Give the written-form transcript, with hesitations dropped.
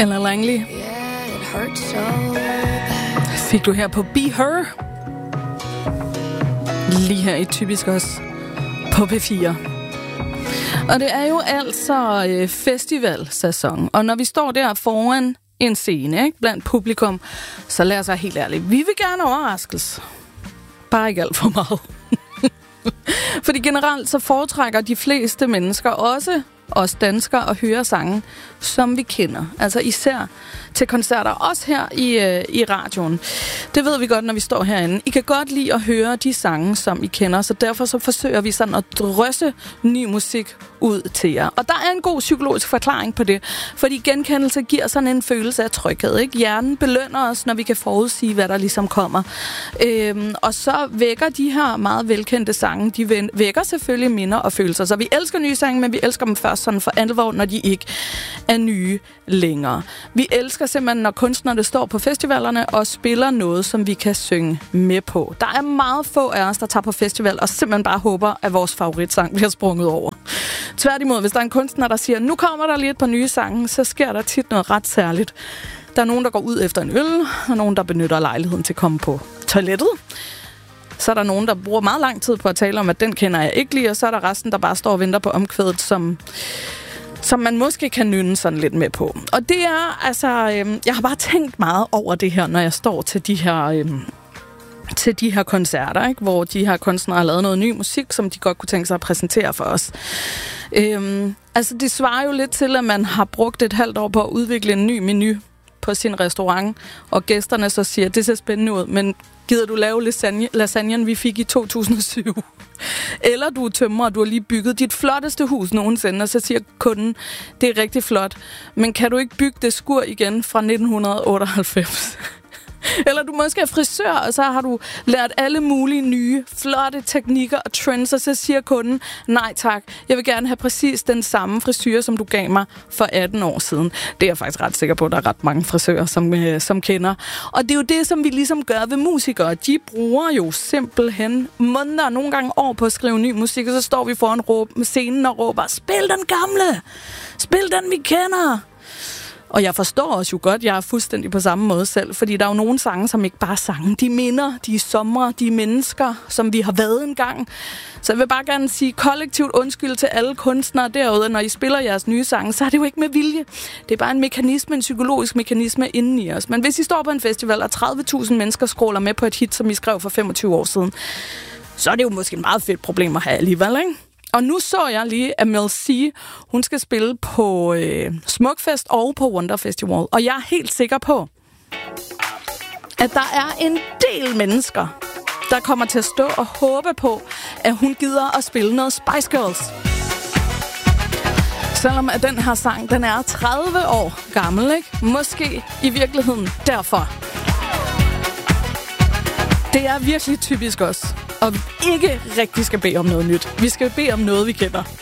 Ella Langley. Fik du her på Be Her. Lige her i Typisk også på P4. Og det er jo altså festivalsæson. Og når vi står der foran en scene, ikke, blandt publikum, så lad os være helt ærlige. Vi vil gerne overraskes. Bare ikke alt for meget. Fordi generelt så foretrækker de fleste mennesker, også os danskere, at høre sange, som vi kender. Altså især til koncerter, også her i radioen. Det ved vi godt, når vi står herinde. I kan godt lide at høre de sange, som I kender, så derfor så forsøger vi sådan at drysse ny musik ud til jer. Og der er en god psykologisk forklaring på det, fordi genkendelse giver sådan en følelse af tryghed, ikke? Hjernen belønner os, når vi kan forudsige, hvad der ligesom kommer. Og så vækker de her meget velkendte sange, de vækker selvfølgelig minder og følelser. Så vi elsker nye sange, men vi elsker dem først sådan for alvor, når de ikke er nye længere. Vi elsker simpelthen, når kunstnerne står på festivalerne og spiller noget, som vi kan synge med på. Der er meget få af os, der tager på festival og simpelthen bare håber, at vores favoritsang bliver sprunget over. Tværtimod, hvis der er en kunstner, der siger, nu kommer der lige et par nye sange, så sker der tit noget ret særligt. Der er nogen, der går ud efter en øl, og nogen, der benytter lejligheden til at komme på toilettet. Så er der nogen, der bruger meget lang tid på at tale om, at den kender jeg ikke lige, og så er der resten, der bare står og venter på omkvædet, som man måske kan nynne sådan lidt med på. Og det er, altså, jeg har bare tænkt meget over det her, når jeg står til de her koncerter, ikke? Hvor de her kunstnere har lavet noget ny musik, som de godt kunne tænke sig at præsentere for os. Altså, det svarer jo lidt til, at man har brugt et halvt år på at udvikle en ny menu på sin restaurant, og gæsterne så siger, det ser spændende ud, men gider du lave lasagnen, vi fik i 2007? Eller du er tømrer, og du har lige bygget dit flotteste hus nogensinde, og så siger kunden, det er rigtig flot, men kan du ikke bygge det skur igen fra 1998? Eller du måske er frisør, og så har du lært alle mulige nye, flotte teknikker og trends, og så siger kunden, nej tak, jeg vil gerne have præcis den samme frisyr, som du gav mig for 18 år siden. Det er jeg faktisk ret sikker på, at der er råt mange frisører, som kender. Og det er jo det, som vi ligesom gør ved musikere. De bruger jo simpelthen måneder, nogle gange år på at skrive ny musik, og så står vi foran scenen og råber, spil den gamle! Spil den, vi kender! Og jeg forstår også jo godt, jeg er fuldstændig på samme måde selv, fordi der er jo nogle sange, som ikke bare er sange. De minder, de er somre, de er mennesker, som vi har været engang. Så jeg vil bare gerne sige kollektivt undskyld til alle kunstnere derude, når I spiller jeres nye sange, så er det jo ikke med vilje. Det er bare en mekanisme, en psykologisk mekanisme inden i os. Men hvis I står på en festival, og 30.000 mennesker scroller med på et hit, som I skrev for 25 år siden, så er det jo måske et meget fedt problem at have alligevel, ikke? Og nu så jeg lige, at Mel C, hun skal spille på Smukfest og på Wonder Festival. Og jeg er helt sikker på, at der er en del mennesker, der kommer til at stå og håbe på, at hun gider at spille noget Spice Girls. Selvom at den her sang, den er 30 år gammel, ikke? Måske i virkeligheden derfor. Det er virkelig typisk også. Og vi ikke rigtig skal bede om noget nyt. Vi skal bede om noget, vi kender.